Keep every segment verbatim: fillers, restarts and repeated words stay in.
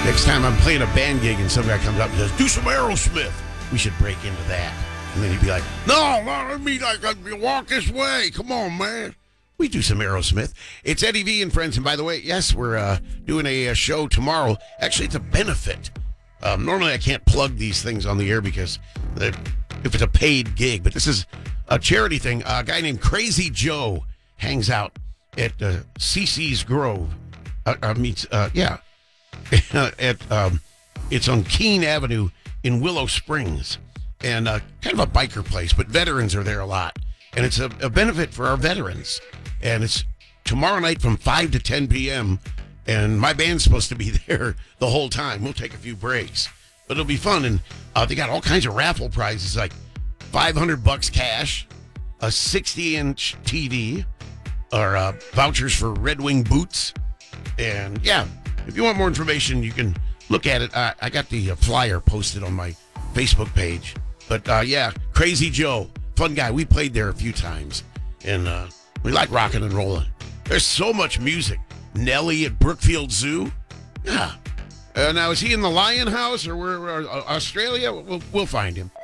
Next time I'm playing a band gig and some guy comes up and says, do some Aerosmith. We should break into that. And then he'd be like, no, no, I mean, like, walk this way. Come on, man. We do some Aerosmith. It's Eddie V and Friends. And by the way, yes, we're uh, doing a, a show tomorrow. Actually, it's a benefit. Um, normally, I can't plug these things on the air because if it's a paid gig. But this is a charity thing. A guy named Crazy Joe hangs out at uh, C C's Grove. Uh, uh, meets, uh, yeah. at um, It's on Keene Avenue in Willow Springs. And uh, kind of a biker place, but veterans are there a lot. And it's a, a benefit for our veterans. And it's tomorrow night from five to ten p.m., and my band's supposed to be there the whole time. We'll take a few breaks, but it'll be fun. And uh, they got all kinds of raffle prizes, like five hundred bucks cash, a sixty inch T V, or uh, vouchers for Red Wing boots. And yeah, if you want more information, you can look at it. Uh, I got the uh, flyer posted on my Facebook page. But uh, yeah, Crazy Joe, fun guy. We played there a few times, and uh, we like rocking and rolling. There's so much music. Nelly at Brookfield Zoo. Yeah. Uh, now, is he in the Lion House or where? Uh, Australia? We'll, we'll find him.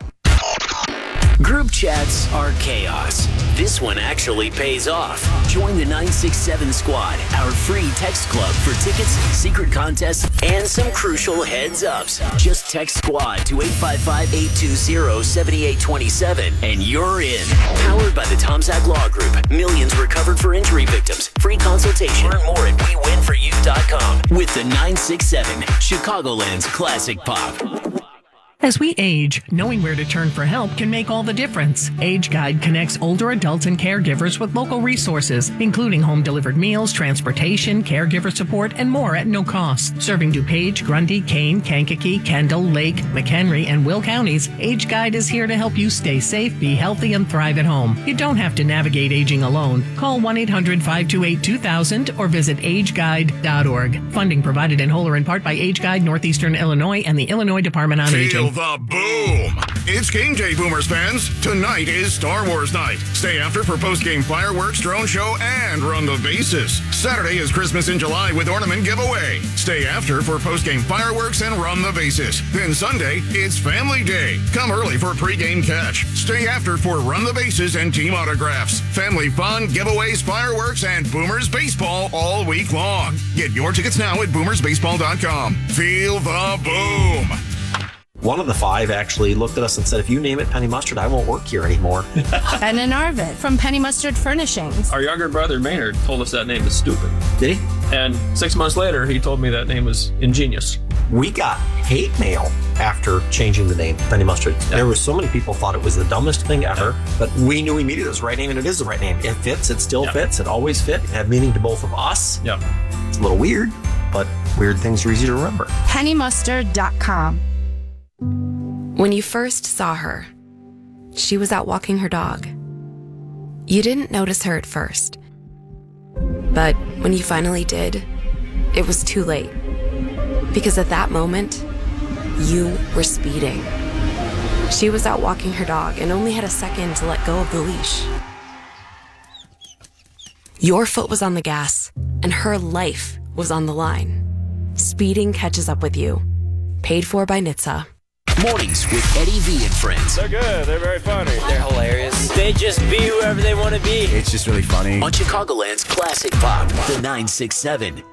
Group chats are chaos. This one actually pays off. Join the nine six seven Squad, our free text club for tickets, secret contests, and some crucial heads-ups. Just text SQUAD to eight five five, eight two zero, seven eight two seven and you're in. Powered by the Tomsack Law Group. Millions recovered for injury victims. Free consultation. Learn more at we win for you dot com. With the nine six seven, Chicagoland's classic pop. As we age, knowing where to turn for help can make all the difference. Age Guide connects older adults and caregivers with local resources, including home-delivered meals, transportation, caregiver support, and more at no cost. Serving DuPage, Grundy, Kane, Kankakee, Kendall, Lake, McHenry, and Will counties, Age Guide is here to help you stay safe, be healthy, and thrive at home. You don't have to navigate aging alone. Call one eight hundred, five two eight, two thousand or visit age guide dot org. Funding provided in whole or in part by Age Guide, Northeastern Illinois, and the Illinois Department on Aging. The boom! It's game day, Boomers fans. Tonight is Star Wars night. Stay after for post-game fireworks, drone show, and run the bases. Saturday is Christmas in July with ornament giveaway. Stay after for post-game fireworks and run the bases. Then Sunday, it's family day. Come early for pre-game catch. Stay after for run the bases and team autographs. Family fun, giveaways, fireworks, and Boomers baseball all week long. Get your tickets now at boomers baseball dot com. Feel the boom! One of the five actually looked at us and said, if you name it Penny Mustard, I won't work here anymore. Ben and Arvid from Penny Mustard Furnishings. Our younger brother, Maynard, told us that name is stupid. Did he? And six months later, he told me that name was ingenious. We got hate mail after changing the name Penny Mustard. Yeah. There were so many people thought it was the dumbest thing ever, yeah. But we knew immediately it was the right name, and it is the right name. It fits, it still yeah. fits, it always fit. It had meaning to both of us. Yeah. It's a little weird, but weird things are easy to remember. penny mustard dot com. When you first saw her, she was out walking her dog. You didn't notice her at first. But when you finally did, it was too late. Because at that moment, you were speeding. She was out walking her dog and only had a second to let go of the leash. Your foot was on the gas, and her life was on the line. Speeding catches up with you. Paid for by N H T S A. Mornings with Eddie V and Friends. They're good. They're very funny. They're hilarious. They just be whoever they want to be. It's just really funny. On Chicagoland's classic pop, the nine six seven.